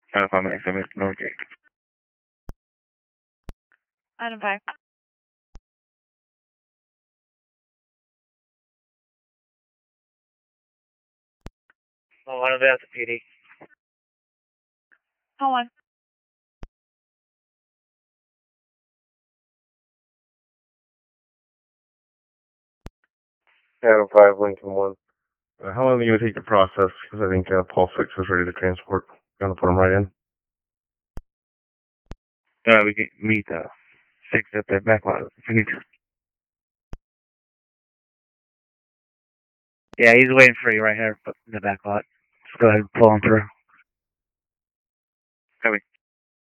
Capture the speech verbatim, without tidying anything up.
Item five, minutes, seven, no J. Item five. Oh, I know that's a P D. Hold on. Item five, Lincoln one. Uh, how long are you going to take to process? Because I think uh, Paul six is ready to transport. You want to put him right in? Uh, we can meet uh, six at the back lot. Yeah, he's waiting for you right here in the back lot. Just go ahead and pull him through. Copy.